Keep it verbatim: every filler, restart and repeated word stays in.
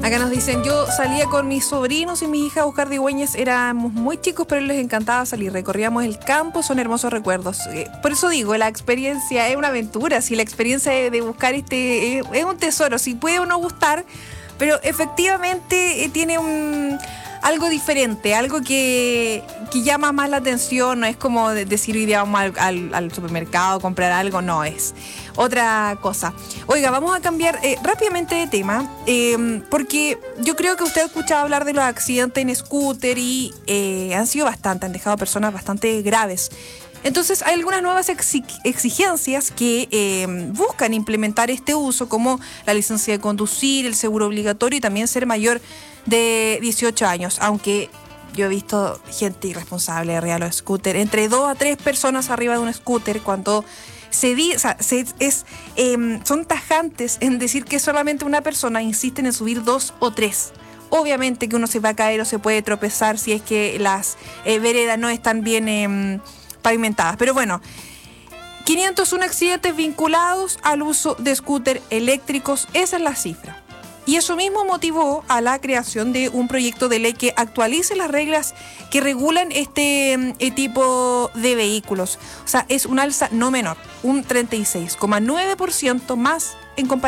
Acá nos dicen, yo salía con mis sobrinos y mi hija a buscar digüeñas, éramos muy chicos, pero les encantaba salir, recorríamos el campo, son hermosos recuerdos. Eh, Por eso digo, la experiencia es una aventura, si la experiencia de, de buscar este eh, es un tesoro, si puede o no gustar, pero efectivamente eh, tiene un algo diferente, algo que, que llama más la atención, no es como de- decir hoy día vamos al, al, al supermercado a comprar algo, no es otra cosa. Oiga, vamos a cambiar eh, rápidamente de tema, eh, porque yo creo que usted ha escuchado hablar de los accidentes en scooter y eh, han sido bastante, han dejado personas bastante graves. Entonces hay algunas nuevas exi- exigencias que eh, buscan implementar este uso, como la licencia de conducir, el seguro obligatorio y también ser mayor de dieciocho años, aunque yo he visto gente irresponsable arriba de los scooters, entre dos a tres personas arriba de un scooter, cuando se di, o sea, se, es, eh, son tajantes en decir que solamente una persona, insisten en subir dos o tres. Obviamente que uno se va a caer o se puede tropezar si es que las eh, veredas no están bien eh, pavimentadas. Pero bueno, quinientos uno accidentes vinculados al uso de scooter eléctricos, esa es la cifra. Y eso mismo motivó a la creación de un proyecto de ley que actualice las reglas que regulan este eh, tipo de vehículos. O sea, es un alza no menor, un treinta y seis coma nueve por ciento más en comparación